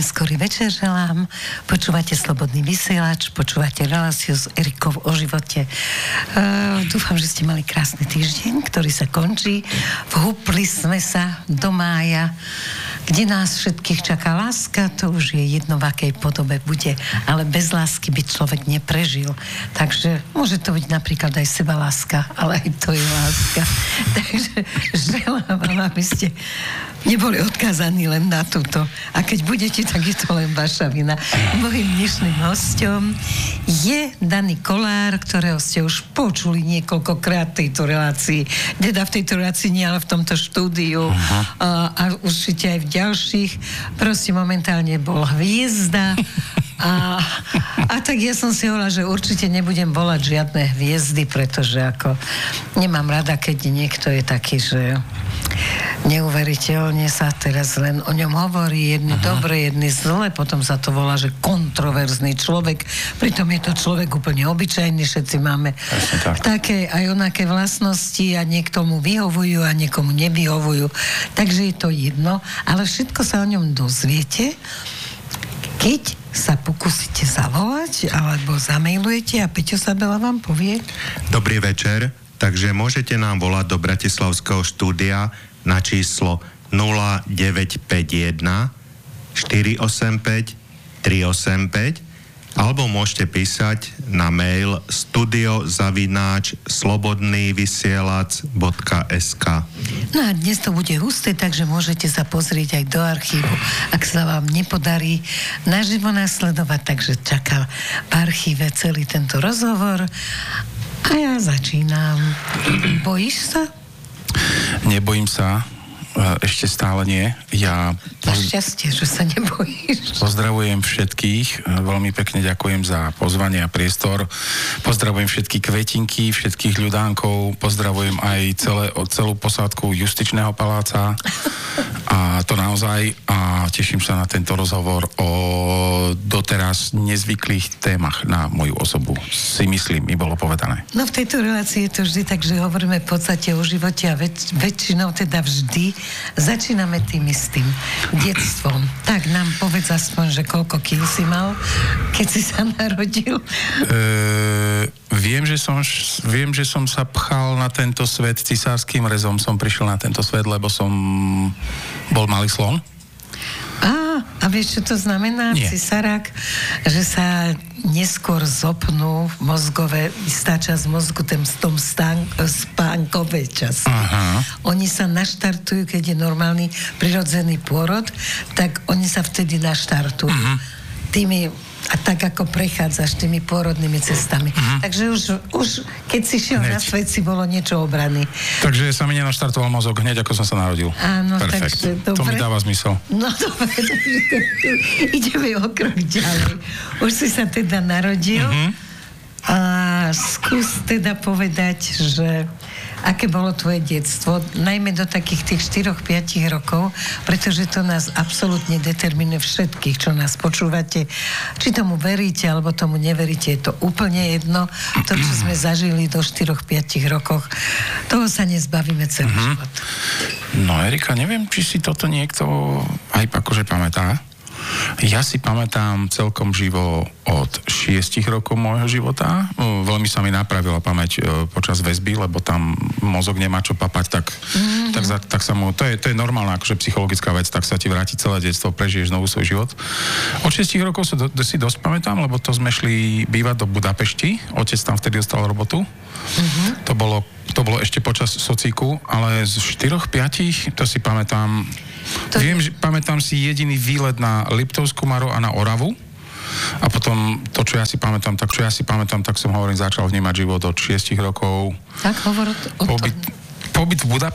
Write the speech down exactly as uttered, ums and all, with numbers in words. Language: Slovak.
Príjemne skorý večer želám. Počúvate Slobodný vysielač, počúvate reláciu s Erikou o živote. Uh, dúfam, že ste mali krásny týždeň, ktorý sa končí. Vhúpli sme sa do mája, kde nás všetkých čaká láska. To už je jedno, v akej podobe bude, ale bez lásky by človek neprežil. Takže môže to byť napríklad aj sebaláska, ale aj to je láska. Takže želám vám, aby ste neboli odkázaní len na túto. A keď budete, tak je to len vaša vina. Mojím dnešným hosťom je Dani Kollár, ktorého ste už počuli niekoľkokrát v tejto relácii. Teda v tejto relácii nie, ale v tomto štúdiu. Uh-huh. A, a určite aj v ďalších. Proste momentálne bol hviezda. A, a tak ja som si hovorila, že určite nebudem volať žiadne hviezdy, pretože ako nemám rada, keď niekto je taký, že neuveriteľne sa teraz len o ňom hovorí, jedni uh-huh. dobre, jedni zle, potom sa to volá, že kontroverzný človek, pritom je to človek úplne obyčajný, všetci máme tak. také aj onaké vlastnosti a niektomu vyhovujú a niekomu nevyhovujú, takže je to jedno, ale všetko sa o ňom dozviete, keď sa pokúsite zavolať alebo zamailujete a Peťo Sabela vám povie. Dobrý večer, takže môžete nám volať do bratislavského štúdia na číslo nula deväť päť jeden štyri osem päť tri osem päť alebo môžete písať na mail studio zavináč slobodný vysielač bodka es ká. No a dnes to bude husté, takže môžete sa pozrieť aj do archívu, ak sa vám nepodarí naživo nasledovať, takže čaká v archíve celý tento rozhovor a ja začínam. Bojíš sa? Nebojím sa, ešte stále nie. Ja Našťastie, že sa nebojíš. Pozdravujem všetkých, veľmi pekne ďakujem za pozvanie a priestor. Pozdravujem všetky kvetinky, všetkých ľudánkov, pozdravujem aj celé, celú posádku Justičného paláca a to naozaj a teším sa na tento rozhovor o doteraz nezvyklých témach na moju osobu. Si myslím, mi bolo povedané. No v tejto relácii je to vždy tak, že hovoríme v podstate o živote a väč- väčšinou teda vždy začíname tým istým detstvom. Tak nám povedz aspoň, že koľko kil si mal, keď si sa narodil? E, viem, že som, viem, že som sa pchal na tento svet cisárským rezom. Som prišiel na tento svet, lebo som bol malý slon. Á, a vieš, čo to znamená, Nie. cisárák? Že sa neskôr zopnú mozgové, istá časť mozgu, ten v tom stán, spánkovej časti. Aha. Oni sa naštartujú, keď je normálny prirodzený pôrod, tak oni sa vtedy naštartujú. Uh-huh. Tými, a tak ako prechádzaš tými pôrodnými cestami. Uh-huh. Takže už, už keď si šiel hneď na svet, si bolo niečo obrany. Takže sa mi nenaštartoval mozog hneď, ako som sa narodil. Áno, perfekt. Takže dobre. To mi dáva zmysel. No dobre, ideme o krok ďalej. Už si sa teda narodil uh-huh. a skús teda povedať, že aké bolo tvoje detstvo, najmä do takých tých štyri päť rokov, pretože to nás absolútne determinuje všetkých, čo nás počúvate. Či tomu veríte, alebo tomu neveríte, je to úplne jedno. To, čo sme zažili do štyri päť rokoch, toho sa nezbavíme celý mm-hmm. život. No Erika, neviem, či si toto niekto aj akože pamätá. Ja si pamätám celkom živo od šiestich rokov môjho života. Veľmi sa mi napravila pamäť počas väzby, lebo tam mozog nemá čo papať, tak, mm-hmm. tak, tak sa mu... To je, to je normálna akože psychologická vec, tak sa ti vráti celé detstvo, prežiješ znovu svoj život. Od šiestich rokov sa do, si dosť pamätám, lebo to sme šli bývať do Budapešti. Otec tam vtedy dostal robotu. Mm-hmm. To bolo, to bolo ešte počas socíku, ale z štyroch päť to si pamätám... To Viem, že pamätám si jediný výlet na Liptovskú Maru a na Oravu. A potom to, čo ja si pamätám, tak čo ja si pamätám, tak som hovorím, začal vnímať život od šiestich rokov. Tak hovor o tom. Pobyt, pobyt v Budapešti